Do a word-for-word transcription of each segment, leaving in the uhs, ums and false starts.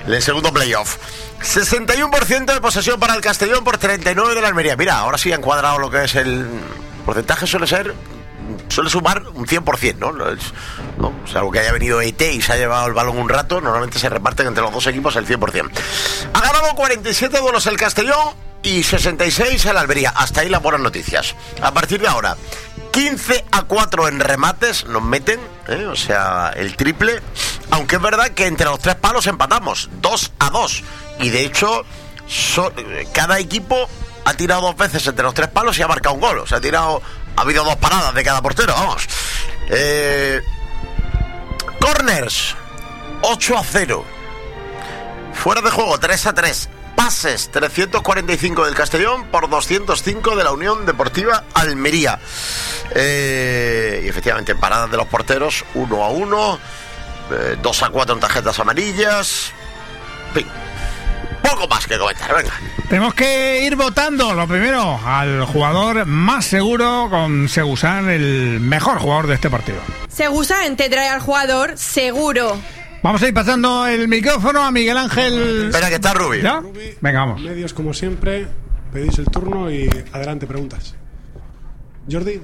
el segundo playoff. sesenta y uno por ciento de posesión para el Castellón por treinta y nueve de la Almería. Mira, ahora sí han cuadrado lo que es el porcentaje, suele ser, suele sumar un cien por ciento, ¿no? Es, ¿no? O sea, algo que haya venido E T y se ha llevado el balón un rato, normalmente se reparten entre los dos equipos el cien por ciento. Ha ganado cuarenta y siete duelos el Castellón y sesenta y seis el Almería. Hasta ahí las buenas noticias. A partir de ahora, quince a cuatro en remates nos meten, ¿eh? O sea, el triple. Aunque es verdad que entre los tres palos empatamos, dos a dos. Y de hecho, so, cada equipo ha tirado dos veces entre los tres palos y ha marcado un gol. O sea, ha tirado, ha habido dos paradas de cada portero, vamos. Eh, corners, ocho a cero. Fuera de juego, tres a tres. Pases, trescientos cuarenta y cinco del Castellón por doscientos cinco de la Unión Deportiva Almería. Eh, y efectivamente, paradas de los porteros, uno a uno, eh, dos a cuatro en tarjetas amarillas. En fin, poco más que comentar, venga. Tenemos que ir votando, lo primero, al jugador más seguro, con Segusán, el mejor jugador de este partido. Segusán te trae al jugador seguro. Vamos a ir pasando el micrófono a Miguel Ángel. Espera, que está Rubi. ¿Ya? Venga, vamos. Medios, como siempre, pedís el turno y adelante, preguntas. Jordi.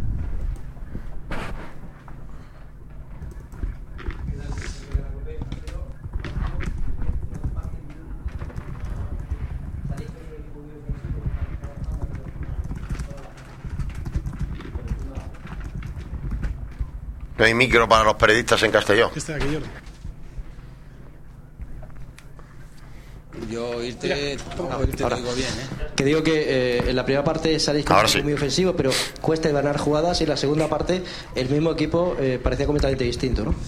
No hay micro para los periodistas en Castellón. ¿Qué está aquí, Jordi? Yo oírte, no, oírte ahora, lo digo bien, ¿eh? Que digo que eh, en la primera parte salís sí. muy ofensivo, pero cuesta ganar jugadas, y en la segunda parte el mismo equipo eh, parecía completamente distinto, ¿no?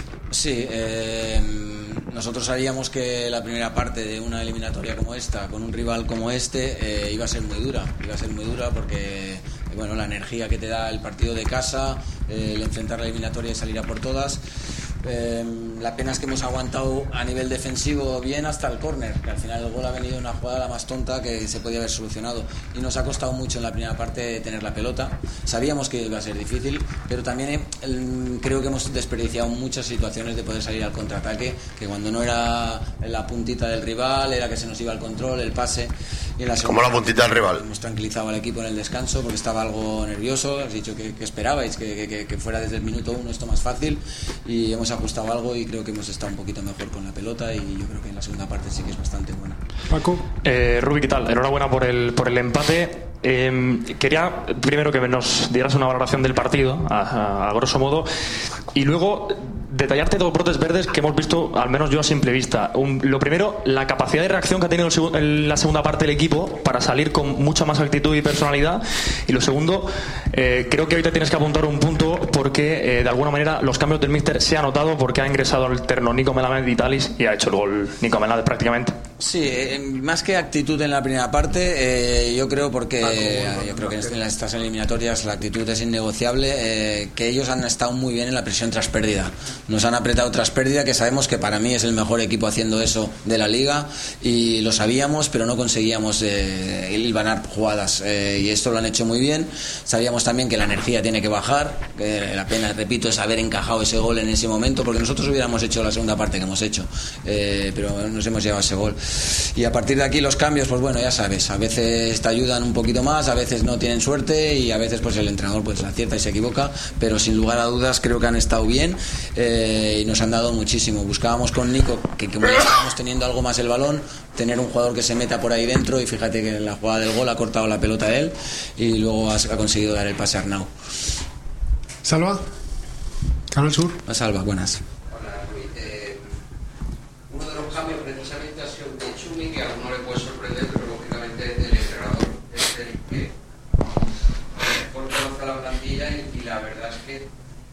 Sí, eh, nosotros sabíamos que la primera parte de una eliminatoria como esta, con un rival como este, eh, iba a ser muy dura, iba a ser muy dura porque, bueno, la energía que te da el partido de casa, eh, el enfrentar la eliminatoria y salir a por todas. Eh, la pena es que hemos aguantado a nivel defensivo bien hasta el córner, que al final el gol ha venido una jugada la más tonta que se podía haber solucionado, y nos ha costado mucho en la primera parte tener la pelota. Sabíamos que iba a ser difícil, pero también eh, el, creo que hemos desperdiciado muchas situaciones de poder salir al contraataque, que cuando no era la puntita del rival era que se nos iba el control, el pase. Y en la ¿Cómo la puntita del rival? Hemos tranquilizado al equipo en el descanso porque estaba algo nervioso. Has dicho que, que esperabais que, que, que fuera desde el minuto uno esto más fácil, y hemos ajustado algo y creo que hemos estado un poquito mejor con la pelota, y yo creo que en la segunda parte sí que es bastante buena. Paco. Eh, Rubi, ¿qué tal? Enhorabuena por el, por el empate. Eh, quería primero que nos dieras una valoración del partido, a, a, a grosso modo, y luego detallarte dos brotes verdes que hemos visto, al menos yo a simple vista. Un, lo primero, la capacidad de reacción que ha tenido el, el, la segunda parte del equipo para salir con mucha más actitud y personalidad. Y lo segundo, eh, creo que hoy te tienes que apuntar un punto porque eh, de alguna manera los cambios del míster se ha notado, porque ha ingresado al terno Nico Melamed de Italis y ha hecho el gol Nico Melamed prácticamente. Sí, eh, más que actitud en la primera parte, eh, yo creo porque eh, yo creo que en estas eliminatorias la actitud es innegociable, eh, que ellos han estado muy bien en la presión tras pérdida. Nos han apretado tras pérdida, que sabemos que para mí es el mejor equipo haciendo eso de la liga, y lo sabíamos, pero no conseguíamos eh, hilvanar jugadas, eh, y esto lo han hecho muy bien. Sabíamos también que la energía tiene que bajar, que la pena, repito, es haber encajado ese gol en ese momento, porque nosotros hubiéramos hecho la segunda parte que hemos hecho, eh, pero nos hemos llevado ese gol. Y a partir de aquí los cambios, pues bueno, ya sabes, a veces te ayudan un poquito más, a veces no tienen suerte, y a veces pues el entrenador pues acierta y se equivoca, pero sin lugar a dudas creo que han estado bien, eh, y nos han dado muchísimo. Buscábamos con Nico que, como ya estábamos teniendo algo más el balón, tener un jugador que se meta por ahí dentro, y fíjate que en la jugada del gol ha cortado la pelota él y luego ha, ha conseguido dar el pase a Arnau. Salva, Canal Sur. A Salva, buenas. Uno de los cambios precisamente ha sido de Chumi, que a alguno le puede sorprender, pero lógicamente el entrenador es el que mejor conoce la plantilla, y, y la verdad es que...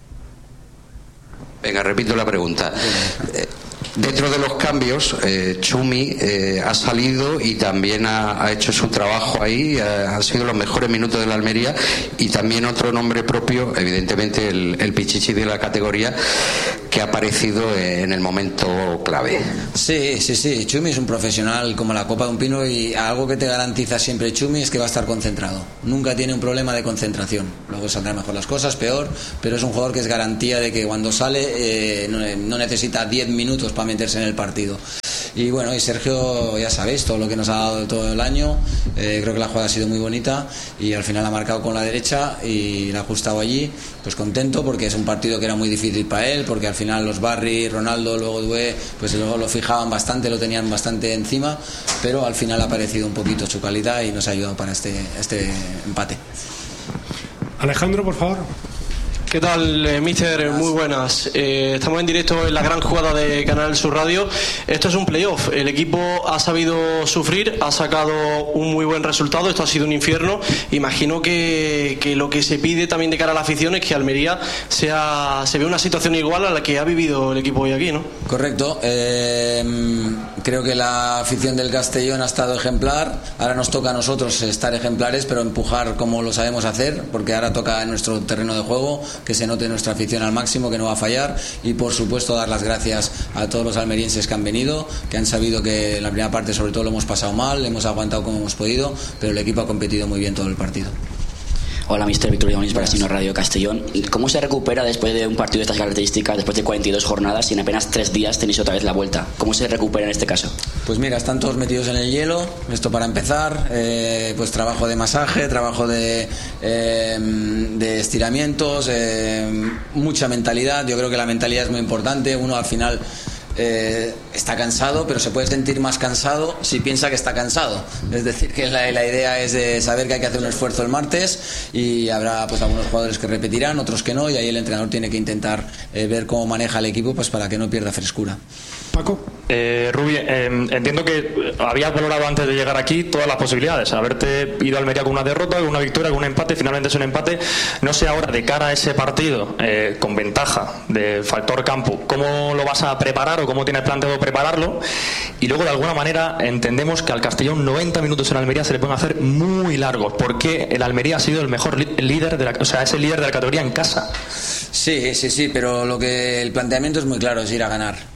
Venga, repito la pregunta. Eh, dentro de los cambios, eh, Chumi eh, ha salido y también ha, ha hecho su trabajo ahí, ha, han sido los mejores minutos de la Almería, y también otro nombre propio, evidentemente el, el Pichichi de la categoría, que ha aparecido en el momento clave. Sí, sí, sí, Chumi es un profesional como la copa de un pino, y algo que te garantiza siempre Chumi es que va a estar concentrado. Nunca tiene un problema de concentración. Luego saldrán mejor las cosas, peor, pero es un jugador que es garantía de que cuando sale eh, no, no necesita diez minutos para meterse en el partido. Y bueno, y Sergio, ya sabéis, todo lo que nos ha dado todo el año, eh, creo que la jugada ha sido muy bonita y al final ha marcado con la derecha y la ha ajustado allí, pues contento porque es un partido que era muy difícil para él, porque al final los Barry, Ronaldo, luego Due, pues luego lo fijaban bastante, lo tenían bastante encima, pero al final ha aparecido un poquito su calidad y nos ha ayudado para este, este empate. Alejandro, por favor. ¿Qué tal, eh, míster? Muy buenas. Eh, estamos en directo en la gran jugada de Canal Sur Radio. Esto es un playoff. El equipo ha sabido sufrir, ha sacado un muy buen resultado. Esto ha sido un infierno. Imagino que, que lo que se pide también de cara a la afición es que Almería sea, se vea una situación igual a la que ha vivido el equipo hoy aquí, ¿no? Correcto. Eh, creo que la afición del Castellón ha estado ejemplar. Ahora nos toca a nosotros estar ejemplares, pero empujar como lo sabemos hacer, porque ahora toca en nuestro terreno de juego que se note nuestra afición al máximo, que no va a fallar, y por supuesto dar las gracias a todos los almerienses que han venido, que han sabido que en la primera parte sobre todo lo hemos pasado mal, hemos aguantado como hemos podido, pero el equipo ha competido muy bien todo el partido. Hola, mister Víctor Llamonis para Sino Radio Castellón. ¿Cómo se recupera después de un partido de estas características, después de cuarenta y dos jornadas y en apenas tres días tenéis otra vez la vuelta? ¿Cómo se recupera en este caso? Pues mira, están todos metidos en el hielo, esto para empezar, eh, pues trabajo de masaje, trabajo de, eh, de estiramientos, eh, mucha mentalidad. Yo creo que la mentalidad es muy importante. Uno al final Eh, está cansado, pero se puede sentir más cansado si piensa que está cansado. Es decir, que la, la idea es de saber que hay que hacer un esfuerzo el martes y habrá pues algunos jugadores que repetirán, otros que no, y ahí el entrenador tiene que intentar eh, ver cómo maneja el equipo pues para que no pierda frescura. Paco. Eh, Rubi, eh, entiendo que habías valorado antes de llegar aquí todas las posibilidades, haberte ido a Almería con una derrota, con una victoria, con un empate, finalmente es un empate. No sé ahora, de cara a ese partido, eh, con ventaja de factor campo, ¿cómo lo vas a preparar o cómo tienes planteado prepararlo? Y luego, de alguna manera, entendemos que al Castellón noventa minutos en Almería se le pueden hacer muy largos, porque el Almería ha sido el mejor líder de la, o sea, es el líder de la categoría en casa. Sí, sí, sí, pero lo que el planteamiento es muy claro, es ir a ganar.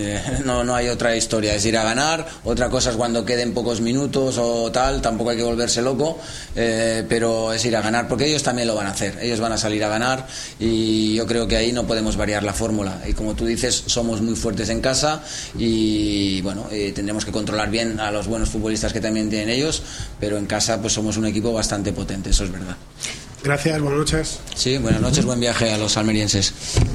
No, no hay otra historia, es ir a ganar. Otra cosa es cuando queden pocos minutos o tal, tampoco hay que volverse loco, eh, pero es ir a ganar, porque ellos también lo van a hacer, ellos van a salir a ganar y yo creo que ahí no podemos variar la fórmula. Y como tú dices, somos muy fuertes en casa y bueno, eh, tendremos que controlar bien a los buenos futbolistas que también tienen ellos, pero en casa pues somos un equipo bastante potente, eso es verdad. Gracias, buenas noches. Sí, buenas noches, buen viaje a los almerienses.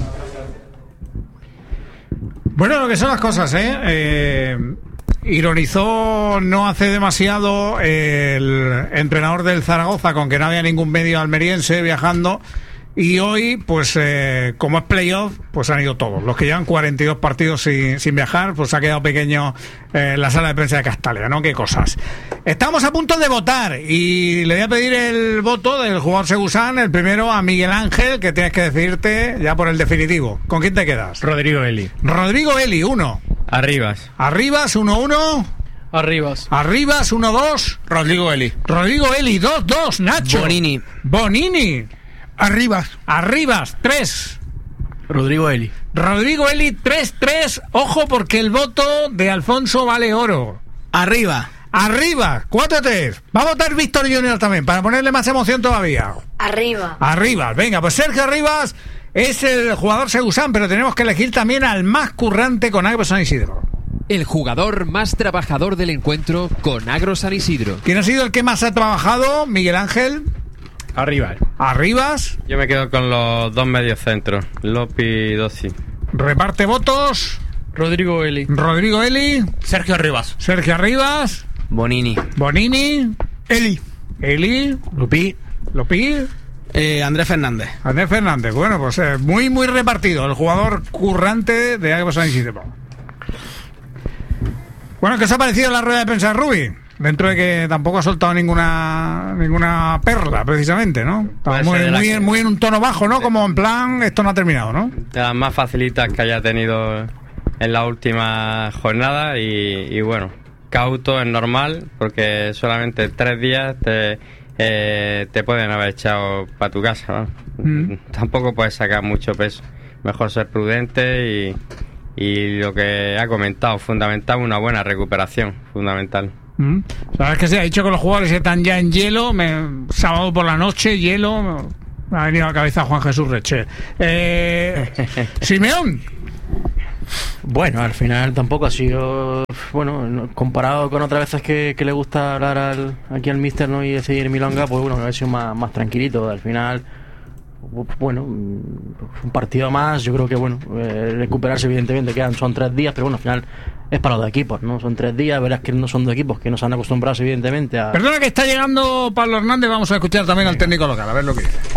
Bueno, lo que son las cosas, ¿eh? eh ironizó no hace demasiado el entrenador del Zaragoza con que no había ningún medio almeriense viajando, y hoy, pues eh, como es playoff, pues han ido todos. Los que llevan cuarenta y dos partidos sin, sin viajar, pues ha quedado pequeño eh, la sala de prensa de Castalia, ¿no? Qué cosas. Estamos a punto de votar y le voy a pedir el voto del jugador Segusán, el primero a Miguel Ángel, que tienes que decidirte ya por el definitivo. ¿Con quién te quedas? Rodrigo Eli. Rodrigo Eli, uno. Arribas. Arribas, uno, uno. Arribas. Arribas, uno, dos. Rodrigo Eli. Rodrigo Eli, dos, dos. Nacho. Bonini. Bonini. Arribas. Arribas, tres. Rodrigo Eli. Rodrigo Eli, tres, tres. Ojo, porque el voto de Alfonso vale oro. Arriba. Arriba, cuatro tres. Va a votar Víctor Junior también, para ponerle más emoción todavía. Arriba. Arribas, venga, pues Sergio Arribas es el jugador Segusán, pero tenemos que elegir también al más currante con Agro San Isidro. El jugador más trabajador del encuentro con Agro San Isidro. ¿Quién ha sido el que más ha trabajado, Miguel Ángel? Arribas. Arribas. Yo me quedo con los dos mediocentros, Lopi y Dossi. Reparte votos. Rodrigo Eli. Rodrigo Eli. Sergio Arribas. Sergio Arribas. Bonini. Bonini. Eli. Eli. Lupi. Lupi. Eh, Andrés Fernández. Andrés Fernández. Bueno, pues eh, muy, muy repartido. El jugador currante de Agro San Isidro. Bueno, ¿qué os ha parecido la rueda de prensa de Rubi? Dentro de que tampoco ha soltado ninguna ninguna perla, precisamente, ¿no? Estaba muy, muy, que... muy en un tono bajo, ¿no? Como en plan, esto no ha terminado, ¿no? De las más facilitas que haya tenido en la última jornada y, y bueno, cauto es normal, porque solamente tres días te, eh, te pueden haber echado para tu casa, ¿no? Mm. Tampoco puedes sacar mucho peso. Mejor ser prudente y, y lo que ha comentado, fundamental, una buena recuperación, fundamental. Mm. Sabes que se ha dicho que los jugadores están ya en hielo, me, sábado por la noche, hielo, me ha venido a la cabeza Juan Jesús Reche. Eh, Simeón. Bueno, al final tampoco ha sido, bueno, comparado con otras veces que, que le gusta hablar al, aquí al míster, ¿no? Y decidir milonga, pues bueno, ha sido más, más tranquilito. Al final, bueno, un partido más, yo creo que bueno, eh, recuperarse evidentemente, quedan, son tres días, pero bueno, al final es para los dos equipos, ¿no? Son tres días, verás que no son dos equipos que no se han acostumbrado evidentemente a... Perdona que está llegando Pablo Hernández, vamos a escuchar también al técnico local, a ver lo que dice.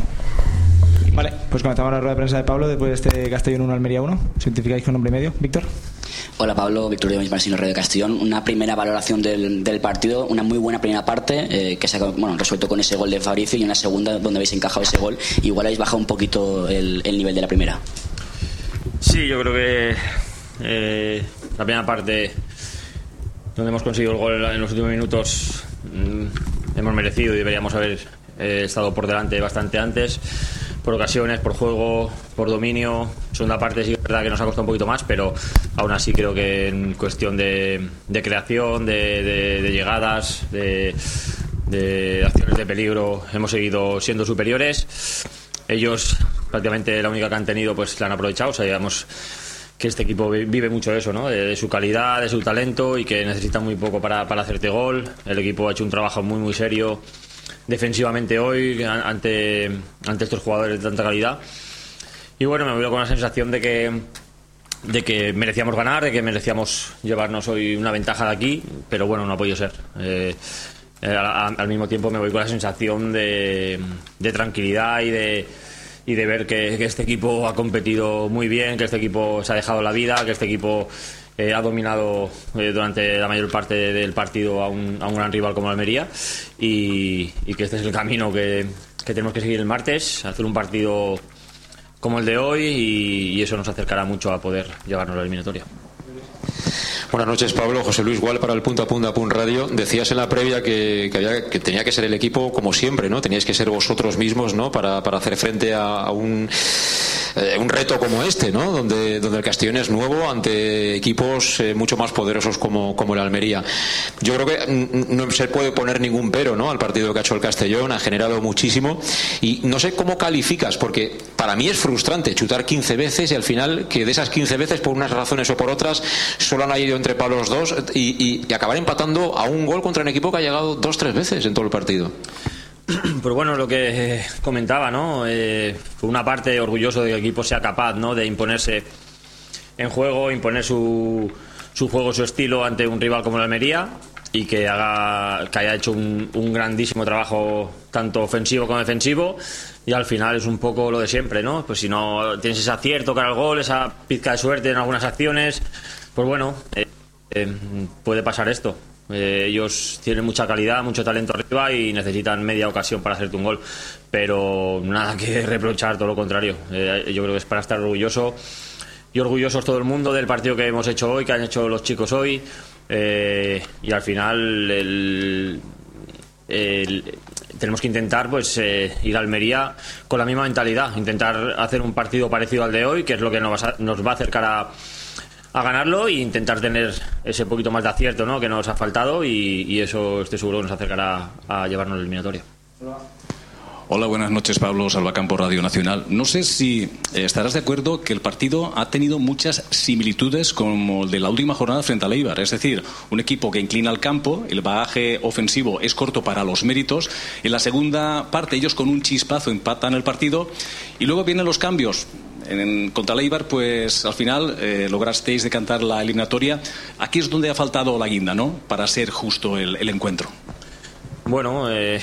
Vale, pues comenzamos la rueda de prensa de Pablo después de este Castellón uno Almería uno. ¿Se identificáis con nombre y medio? Víctor. Hola Pablo, Víctor de Marcino, Radio Castellón. Una primera valoración del, del partido, una muy buena primera parte eh, que se ha bueno, resuelto con ese gol de Fabricio, y una segunda donde habéis encajado ese gol. Igual habéis bajado un poquito el, el nivel de la primera. Sí, yo creo que eh, la primera parte donde hemos conseguido el gol en los últimos minutos mmm, hemos merecido y deberíamos haber eh, estado por delante bastante antes, por ocasiones, por juego, por dominio. Segunda parte sí que es verdad que nos ha costado un poquito más, pero aún así creo que en cuestión de, de creación, de, de, de llegadas, de, de acciones de peligro, hemos seguido siendo superiores. Ellos prácticamente la única que han tenido pues la han aprovechado. Sabíamos que este equipo vive mucho eso, ¿no? De, de su calidad, de su talento, y que necesita muy poco para, para hacerte gol. El equipo ha hecho un trabajo muy muy serio defensivamente hoy ante, ante estos jugadores de tanta calidad, y bueno, me voy con la sensación de que de que merecíamos ganar, de que merecíamos llevarnos hoy una ventaja de aquí, pero bueno, no ha podido ser. eh, eh, al, al mismo tiempo me voy con la sensación de, de tranquilidad y de y de ver que, que este equipo ha competido muy bien, que este equipo se ha dejado la vida, que este equipo Eh, ha dominado eh, durante la mayor parte del partido a un, a un gran rival como Almería, y, y que este es el camino que, que tenemos que seguir el martes, hacer un partido como el de hoy, y, y eso nos acercará mucho a poder llevarnos a la eliminatoria. Buenas noches, Pablo. José Luis Gual para el Punto a Punto a Punt Radio. Decías en la previa que, que, había, que tenía que ser el equipo como siempre, ¿no? Teníais que ser vosotros mismos, ¿no? Para, para hacer frente a, a un, eh, un reto como este, ¿no? Donde, donde el Castellón es nuevo ante equipos eh, mucho más poderosos como, como el Almería. Yo creo que no se puede poner ningún pero, ¿no? Al partido que ha hecho el Castellón, ha generado muchísimo, y no sé cómo calificas, porque para mí es frustrante chutar quince veces y al final que de esas quince veces, por unas razones o por otras, solo han ido entre palos dos, y, y, y acabar empatando a un gol contra un equipo que ha llegado dos, tres veces en todo el partido. Pues bueno, lo que comentaba, ¿no? Eh, por una parte, orgulloso de que el equipo sea capaz, ¿no? De imponerse en juego, imponer su, su juego, su estilo ante un rival como el Almería, y que haga que haya hecho un, un grandísimo trabajo tanto ofensivo como defensivo. Y al final es un poco lo de siempre, ¿no? Pues si no tienes ese acierto cara al gol, esa pizca de suerte en algunas acciones, pues bueno, eh, eh, puede pasar esto. Eh, ellos tienen mucha calidad, mucho talento arriba, y necesitan media ocasión para hacerte un gol, pero nada que reprochar, todo lo contrario. Eh, yo creo que es para estar orgulloso, y orgullosos todo el mundo del partido que hemos hecho hoy, que han hecho los chicos hoy, eh, y al final el, el, tenemos que intentar pues eh, ir a Almería con la misma mentalidad, intentar hacer un partido parecido al de hoy, que es lo que nos va a, nos va a acercar a a ganarlo, e intentar tener ese poquito más de acierto, ¿no? Que nos ha faltado, y, y eso estoy seguro que nos acercará a llevarnos la eliminatoria. Hola, buenas noches, Pablo Salvacampo, Radio Nacional. No sé si eh, estarás de acuerdo que el partido ha tenido muchas similitudes como el de la última jornada frente al Eibar. Es decir, un equipo que inclina el campo, el bagaje ofensivo es corto para los méritos. En la segunda parte ellos con un chispazo empatan el partido, y luego vienen los cambios. En, contra el Eibar, pues al final eh, lograsteis decantar la eliminatoria. Aquí es donde ha faltado la guinda, ¿no? Para ser justo el, el encuentro. Bueno, eh,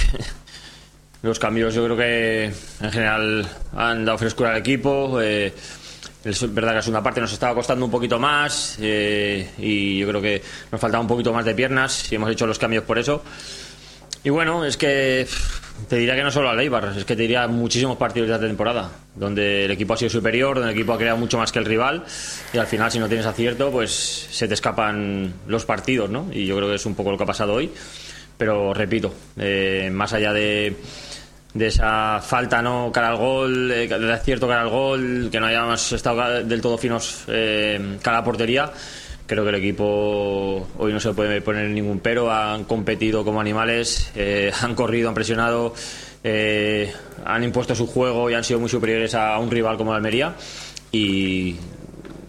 los cambios yo creo que en general han dado frescura al equipo. Eh, es verdad que la segunda parte nos estaba costando un poquito más, eh, y yo creo que nos faltaba un poquito más de piernas, y hemos hecho los cambios por eso. Y bueno, es que te diría que no solo al Eibar, es que te diría muchísimos partidos de la temporada, donde el equipo ha sido superior, donde el equipo ha creado mucho más que el rival, y al final, si no tienes acierto, pues se te escapan los partidos, ¿no? Y yo creo que es un poco lo que ha pasado hoy. Pero repito, eh, más allá de, de esa falta, ¿no? Cara al gol, eh, de acierto cara al gol, que no hayamos estado del todo finos eh, cara a la portería, creo que el equipo hoy no se puede poner ningún pero. Han competido como animales, eh, han corrido, han presionado, eh, han impuesto su juego y han sido muy superiores a un rival como el Almería, y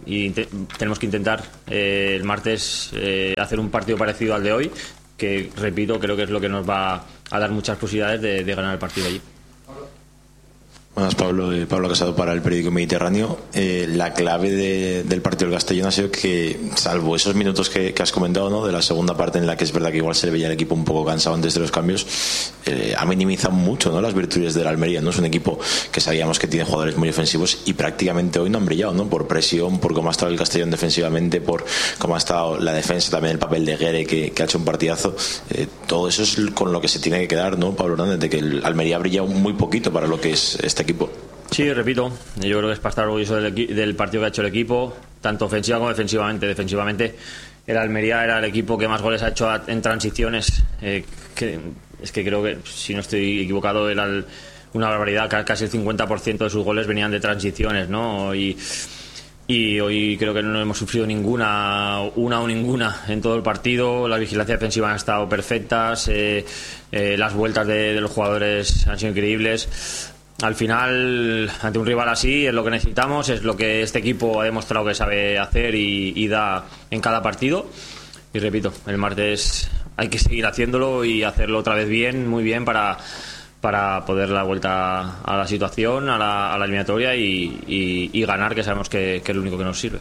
y te, tenemos que intentar eh, el martes eh, hacer un partido parecido al de hoy, que repito, creo que es lo que nos va a dar muchas posibilidades de, de ganar el partido allí. Buenas, Pablo, eh, Pablo Casado para el periódico Mediterráneo. Eh, la clave de, del partido del Castellón ha sido que, salvo esos minutos que, que has comentado, ¿no?, de la segunda parte en la que es verdad que igual se le veía el equipo un poco cansado antes de los cambios, eh, ha minimizado mucho, ¿no?, las virtudes del Almería, ¿no? Es un equipo que sabíamos que tiene jugadores muy ofensivos y prácticamente hoy no han brillado, ¿no?, por presión, por cómo ha estado el Castellón defensivamente, por cómo ha estado la defensa, también el papel de Guere, que, que ha hecho un partidazo. Eh, todo eso es con lo que se tiene que quedar, ¿no, Pablo Hernández? De que el Almería ha brillado muy poquito para lo que es este equipo. Sí, repito, yo creo que es para estar orgulloso del, del partido que ha hecho el equipo, tanto ofensiva como defensivamente. Defensivamente, el Almería era el equipo que más goles ha hecho en transiciones, eh, que, es que creo que, si no estoy equivocado, era el, una barbaridad, casi el cincuenta por ciento de sus goles venían de transiciones, ¿no? Y, y hoy creo que no hemos sufrido ninguna, una o ninguna en todo el partido. La vigilancia defensiva han estado perfectas, eh, eh, las vueltas de, de los jugadores han sido increíbles. Al final, ante un rival así, es lo que necesitamos, es lo que este equipo ha demostrado que sabe hacer y, y da en cada partido. Y repito, el martes hay que seguir haciéndolo y hacerlo otra vez bien, muy bien, para, para poder dar vuelta a la situación, a la, a la eliminatoria y, y, y ganar, que sabemos que, que es lo único que nos sirve.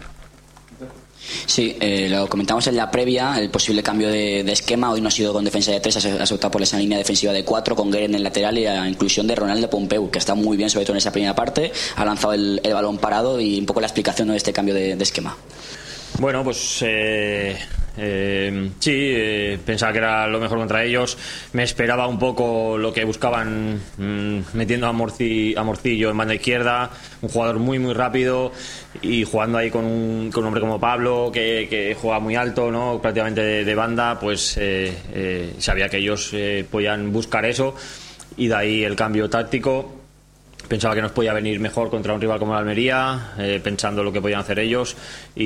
Sí, eh, lo comentamos en la previa, el posible cambio de, de esquema. Hoy no ha sido con defensa de tres, ha optado por esa línea defensiva de cuatro, con Guerra en el lateral y la inclusión de Ronaldo Pompeu, que está muy bien, sobre todo en esa primera parte. Ha lanzado el, el balón parado y un poco la explicación, ¿no?, de este cambio de, de esquema. Bueno, pues eh, eh, sí, eh, pensaba que era lo mejor contra ellos. Me esperaba un poco lo que buscaban, mmm, metiendo a, Morci, a Morcillo en banda izquierda, un jugador muy muy rápido, y jugando ahí con un, con un hombre como Pablo, que, que juega muy alto, ¿no?, prácticamente de, de banda. Pues eh, eh, sabía que ellos eh, podían buscar eso, y de ahí el cambio táctico. Pensaba que nos podía venir mejor contra un rival como la Almería, eh, pensando lo que podían hacer ellos,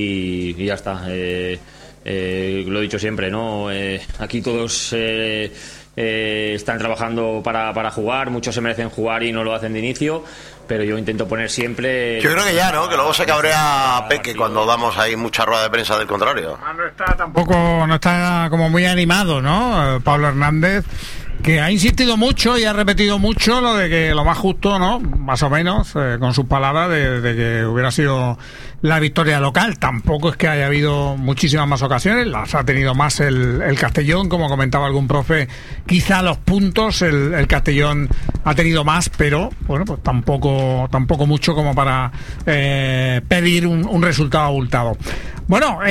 y, y ya está. Eh, eh, lo he dicho siempre, ¿no? Eh, aquí todos eh, eh, están trabajando para, para jugar, muchos se merecen jugar y no lo hacen de inicio, pero yo intento poner siempre... Yo creo que ya, ¿no? Que luego se cabrea Peque cuando damos ahí mucha rueda de prensa del contrario. No está tampoco, no está como muy animado, ¿no? Pablo Hernández, que ha insistido mucho y ha repetido mucho lo de que lo más justo, ¿no?, más o menos, eh, con sus palabras, de, de que hubiera sido la victoria local. Tampoco es que haya habido muchísimas más ocasiones, las ha tenido más el, el Castellón, como comentaba algún profe, quizá los puntos el, el Castellón ha tenido más, pero bueno, pues tampoco tampoco mucho como para eh, pedir un, un resultado abultado. Bueno,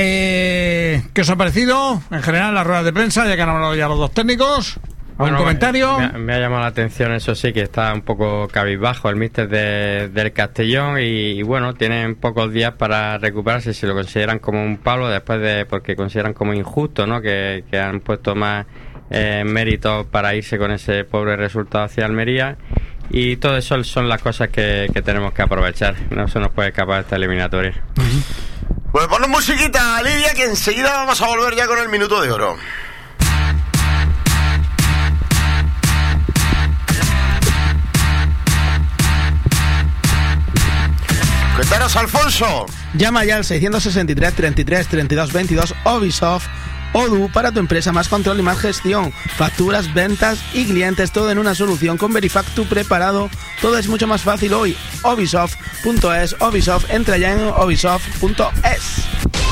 eh, ¿qué os ha parecido en general las ruedas de prensa, ya que han hablado ya los dos técnicos? ¿Un bueno, comentario? Me, me ha llamado la atención, eso sí, que está un poco cabizbajo el míster de, del Castellón, y, y bueno, tienen pocos días para recuperarse, si lo consideran como un palo, después de, porque consideran como injusto, ¿no?, que, que han puesto más eh, méritos para irse con ese pobre resultado hacia Almería, y todo eso son las cosas que, que tenemos que aprovechar, no se nos puede escapar esta eliminatoria. Pues ponnos musiquita, Lidia, que enseguida vamos a volver ya con el minuto de oro. Cuéntanos, Alfonso. Llama ya al seiscientos sesenta y tres, treinta y tres, treinta y dos, veintidós, Ubisoft, Odoo, para tu empresa, más control y más gestión, facturas, ventas y clientes, todo en una solución con Verifactu preparado. Todo es mucho más fácil hoy. Ubisoft punto es, Ubisoft, entra ya en ubisoft punto es.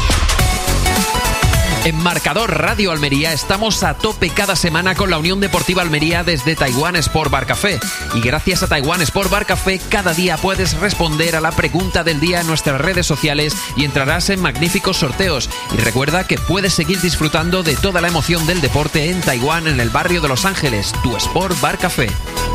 En Marcador Radio Almería estamos a tope cada semana con la Unión Deportiva Almería desde Taiwán Sport Bar Café. Y gracias a Taiwán Sport Bar Café, cada día puedes responder a la pregunta del día en nuestras redes sociales y entrarás en magníficos sorteos. Y recuerda que puedes seguir disfrutando de toda la emoción del deporte en Taiwán, en el barrio de Los Ángeles, tu Sport Bar Café.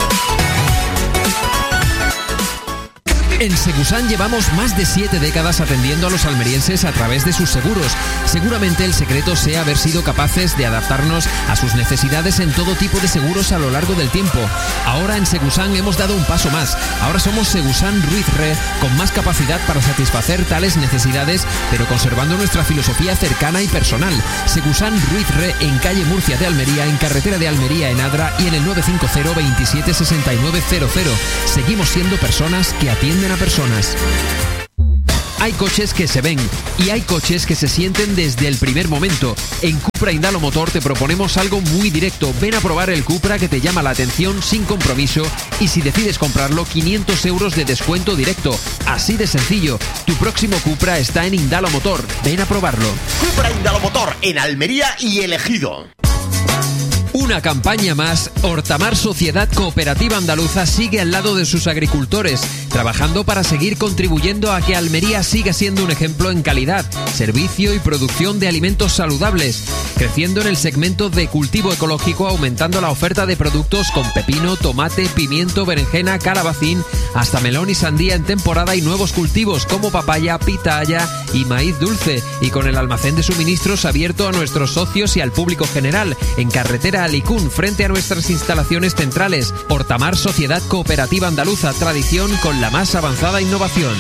En Segusan llevamos más de siete décadas atendiendo a los almerienses a través de sus seguros. Seguramente el secreto sea haber sido capaces de adaptarnos a sus necesidades en todo tipo de seguros a lo largo del tiempo. Ahora en Segusan hemos dado un paso más. Ahora somos Segusan Ruiz Re, con más capacidad para satisfacer tales necesidades, pero conservando nuestra filosofía cercana y personal. Segusan Ruiz Re, en calle Murcia de Almería, en carretera de Almería en Adra, y en el nueve cinco cero, veintisiete, sesenta y nueve cero cero. Seguimos siendo personas que atienden a personas. Hay coches que se ven y hay coches que se sienten desde el primer momento. En Cupra Indalo Motor te proponemos algo muy directo. Ven a probar el Cupra que te llama la atención sin compromiso y si decides comprarlo, quinientos euros de descuento directo. Así de sencillo. Tu próximo Cupra está en Indalo Motor. Ven a probarlo. Cupra Indalo Motor en Almería y El Ejido. Una campaña más, Hortamar Sociedad Cooperativa Andaluza sigue al lado de sus agricultores, trabajando para seguir contribuyendo a que Almería siga siendo un ejemplo en calidad, servicio y producción de alimentos saludables, creciendo en el segmento de cultivo ecológico, aumentando la oferta de productos con pepino, tomate, pimiento, berenjena, calabacín, hasta melón y sandía en temporada y nuevos cultivos como papaya, pitaya y maíz dulce, y con el almacén de suministros abierto a nuestros socios y al público general, en carretera Alicún, frente a nuestras instalaciones centrales. Hortamar Sociedad Cooperativa Andaluza, tradición con la más avanzada innovación.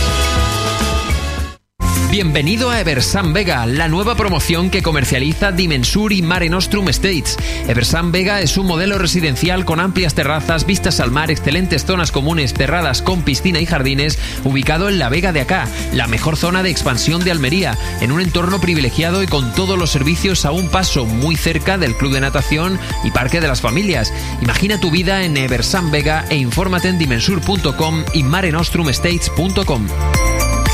Bienvenido a Eversan Vega, la nueva promoción que comercializa Dimensur y Mare Nostrum Estates. Eversan Vega es un modelo residencial con amplias terrazas, vistas al mar, excelentes zonas comunes cerradas con piscina y jardines, ubicado en la Vega de Acá, la mejor zona de expansión de Almería, en un entorno privilegiado y con todos los servicios a un paso, muy cerca del club de natación y parque de las familias. Imagina tu vida en Eversan Vega e infórmate en dimensur punto com y mare nostrum estates punto com.